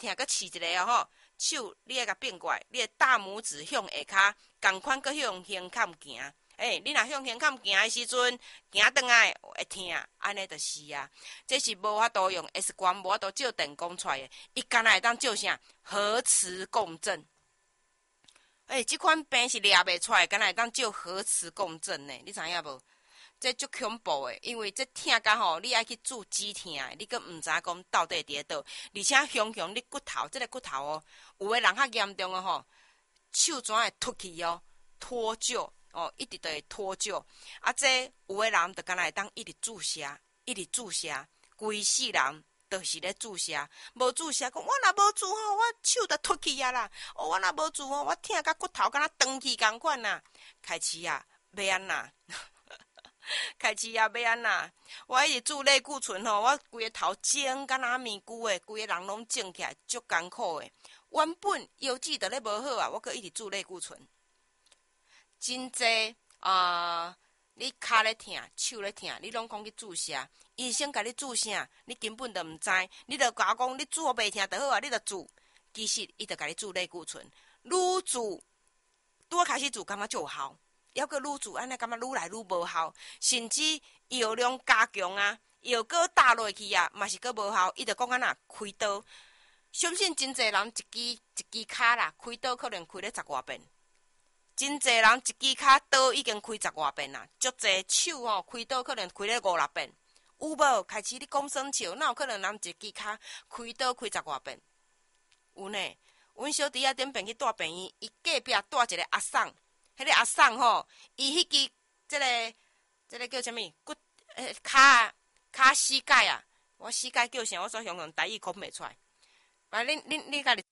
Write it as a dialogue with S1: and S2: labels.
S1: 疼搁试一个哦吼，手你爱甲变过来，你的大拇指向下骹，共款搁向胸坎行。你若向胸坎行的时阵，行转来会疼，安尼就是啊。这是无法度用 X 光，无法度照电讲出来的，伊敢若会当照啥？核磁共振。这款病是抓袂出来，敢若会当照核磁共振呢？你知影无？这足恐怖的，因为这疼甲吼，你爱去治止疼的，你阁毋知影讲到底伫倒，而且熊你骨头，这个骨头哦，有的人较严重的吼，手踭会脱去哦，脱臼哦，一直都会脱臼。啊，这有的人就敢若会当一直注射，一直注射，规世人都是咧注射，无注射讲我若无注吼，我手就脱去啊啦。哦，我若无注吼，我疼甲骨头敢若断去共款呐。开始啊，要安那？开始啊，要安那？我一直注类固醇吼，我规个头肿敢若面具诶，规个人拢肿起来，足艰苦诶。原本药剂就咧无好啊，我阁一直注类固醇，真济你骹咧疼，手咧疼，你拢讲去注射，医生甲你注啥，你根本就毋知，你着甲我讲你注袂疼就好啊，你着注，其实伊着甲你注类固醇，愈注拄啊开始注感觉就有效。抑阁愈注安尼，感觉愈来愈无效，甚至药量加强啊，药膏打落去啊，嘛是阁无效。伊就讲安那开刀，相信真侪人一支骹啦，开刀可能开了10外遍，真侪人一支骹刀已经开10外遍啦，足侪手吼开刀可能开了5、6遍，有无？开始你讲算笑，哪有可能人一支骹开刀开10外遍？有呢，阮小弟仔顶边去住病院，伊隔壁住一个阿送。迄个阿送吼，伊迄支这个叫啥物骨骹膝盖啊，我膝盖叫啥？我所形容台语讲袂出来。你家己